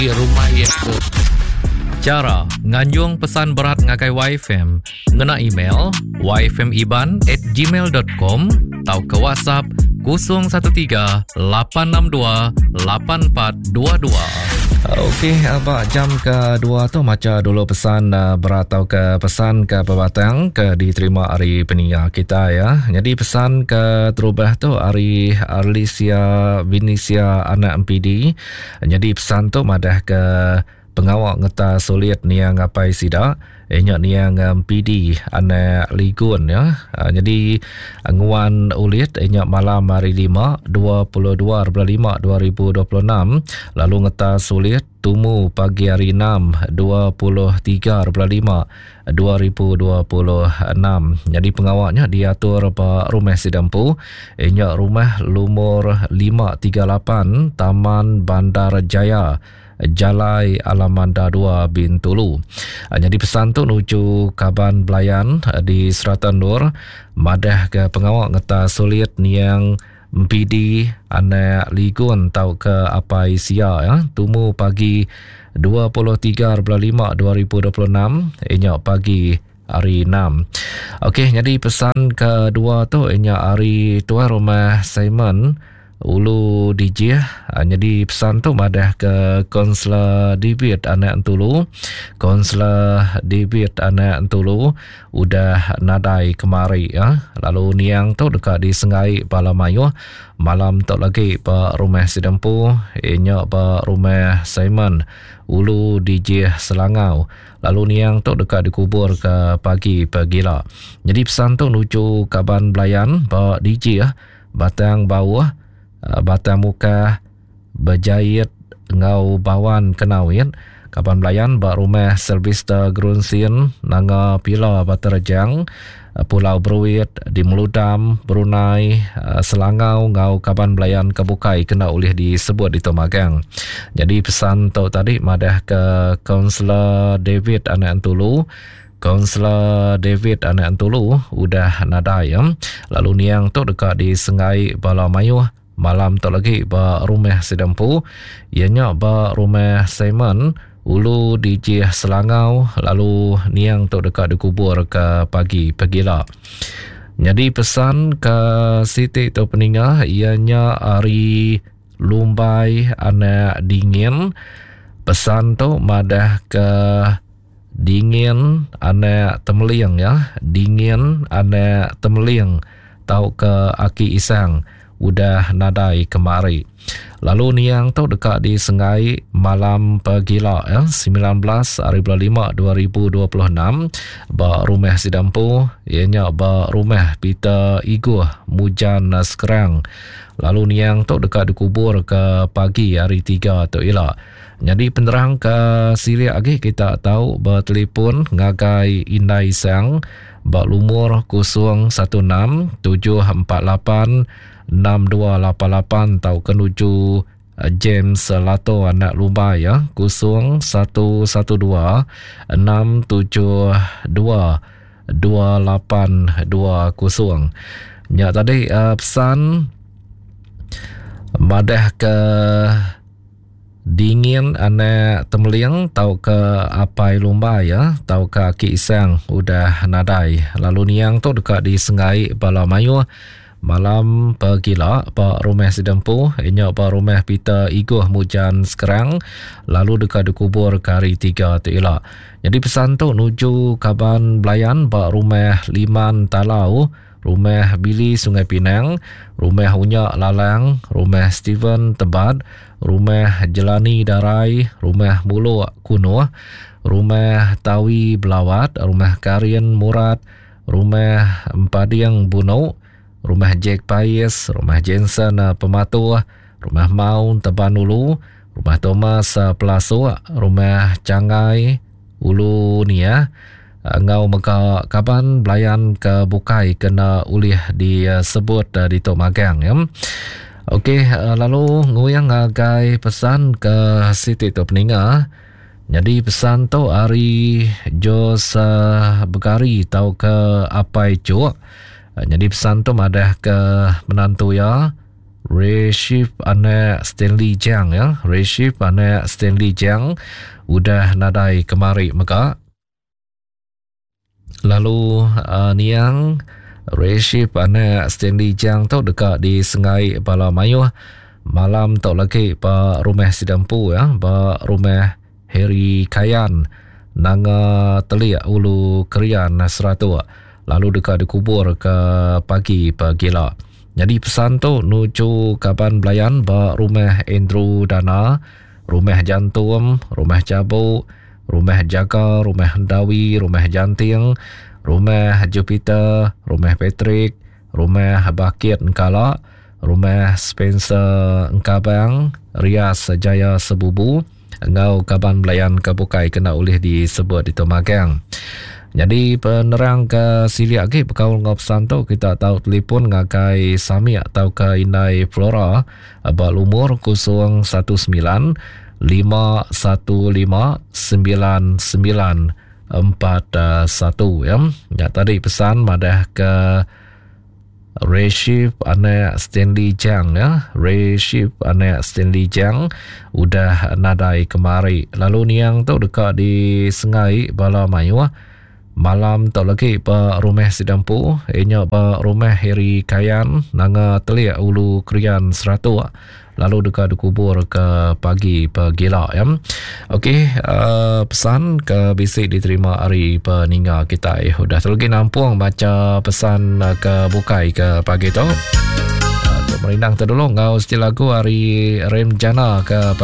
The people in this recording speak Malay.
rumah itu. Cara nganjung pesan berat ngagai YFM, ngena email yfmiban@gmail.com atau ke WhatsApp 013-862-8422. Okey, abang jam kedua tu macam dulu pesan berat atau ke pesan ke pebatang ke diterima hari peninggal kita ya. Jadi pesan ke terubah tu hari Arlisia Vinisia anak MPD. Jadi pesan tu madah ke pengawal ngeta sulit niang ngapai sidak enyak niang PD anak ligun ya. Jadi nguan ulit enyak malam hari 5/22/5/2026 lalu ngeta sulit tumu pagi hari 6/23/5/2026. Jadi pengawalnya diatur pa rumah Sidampu enyak rumah lumur 538 Taman Bandar Jaya Jalai Alamanda 2 Bintulu. Jadi pesan tu nuju Kaban Belayan di Seratan Nur madah ke pengawal ngeta sulit niang MPD anak ligun tau ke apa isia ya. Tumu pagi 23/5/2026 enyak pagi hari 6. Okey, jadi pesan kedua tu enyak hari tuan rumah Simon Ulu DJ. Jadi pesan tu madah ke Kaunselor David anak Antulu. Kaunselor David anak Antulu udah nadai kemari ya. Lalu niang tu dekat di Sengai Palamayu. Malam tu lagi pa rumah Sidampu enyak pa rumah Simon Ulu DJ Selangau. Lalu niang tu dekat dikubur ke pagi pagila. Jadi pesan tu nuju Kaban Belayan pa DJ ya. Batang bawah batang muka berjahit ngau bawan kenawin Kapan Belayan bak rumah Sylvester Grunsin Nanga Pila Baterjang Pulau Bruit di Meludam Brunei Selangau ngau Kapan Belayan kebukai kena oleh disebut di Tomagang. Jadi pesan tu tadi madah ke Kaunselor David anak Antulu. Kaunselor David anak Antulu udah nadai ya. Lalu niang tu dekat di Sengai Balamayu. Malam tu lagi ba rumah Sidampu ianya ba rumah Simon Ulu DJ Selangau. Lalu niang tu dekat dikubur ke pagi pagila. Jadi pesan ke Siti tu peninggal ianya hari Lumbai anak dingin. Pesan tu madah ke dingin anak Temeliang ya. Dingin anak Temeliang tau ke Aki Isang udah nadai kemari. Lalu niang tu dekat di Sengai malam pagila ya 19/5/2026 ba rumah Sidampu ianya ba rumah Peter Iguh Mujan Sekerang. Lalu niang tu dekat dikubur ke pagi hari 3 tu ialah. Jadi penerang ke Syria lagi kita tahu bertelefon ngagai Indai Sang ba lumur 016-748-6288 tau kenuju James Lato anak Lumba ya 0112-672-2820. Ya tadi pesan madah ke dingin anak Temeliang tau ke Apai Lumba ya tau ke Aki Isang udah nadai. Lalu niang tu dekat di Sengai Balamayu malam pagila pa rumah Sidampu inya pa rumah Peter Iguh Mujan Sekerang. Lalu dekat dikubur ke hari 3 tu ialah. Jadi pesan tu nuju Kaban Belayan pa rumah Liman Talau, rumah Billy Sungai Pinang, rumah Unyak Lalang, rumah Steven Tebat, rumah Jelani Darai, rumah Mulu Kuno, rumah Tawi Belawat, rumah Karian Murad, rumah Empadiang Bunau, rumah Jack Pais, rumah Jensen Pematu, rumah Maun Tebanulu, rumah Thomas Pelasu, rumah Cangai Ulu Nia, ngau maka Kaban Belayan ke bukai kena ulih disebut di Tomagang ya. Okey, lalu nguyang ngagai pesan ke Siti tu peninggal. Jadi pesan tu hari Jos Begari tau ke Apai Cuk. Jadi pesan tu madah ke menantu ya Reship anak Stanley Jiang ya. Reship anak Stanley Jiang udah nadai kemari maka. Lalu niang Reship anak Stanley Jiang tu dekat di Sungai Bala Mayuh. Malam tu lagi pa rumah Sidampu ya, pa rumah Heri Kayan Nanga Telia Ulu Krian Seratu. Lalu dekat dikubur ke pagi gila. Jadi pesan tu nuju Kaban Belayan ba rumah Andrew Dana, rumah Jantum, rumah Jabu, rumah Jaga, rumah Hendawi, rumah Janting, rumah Jupiter, rumah Patrick, rumah Bakit Nkala, rumah Spencer Nkabang, Rias Jaya Sebubu, ngau Kaban Belayan Kabukai kena oleh disebut di Tomagang. Jadi penerang ke sili lagi berkaul dengan pesan tu kita tahu telefon ngakai Sami atau ke Inai Flora abal umur 019 515 9941 ya. Ya tadi pesan madah ke Reship anak Stanley Jiang ya. Reship anak Stanley Jiang udah nadai kemari. Lalu niang tu dekat di Sungai Bala Mayuh. Malam tak lagi pa rumah Sidampu, inya pa rumah Heri Kayan Nanga Telia Ulu Krian Seratu. Lalu dekat dikubur ke pagi gila ya. Okey, pesan ke bisik diterima hari peninga kita. Udah terlagi nampung baca pesan ke bukai ke pagi tu. Merindang terdulu ngau stil lagu hari Rem Jana ke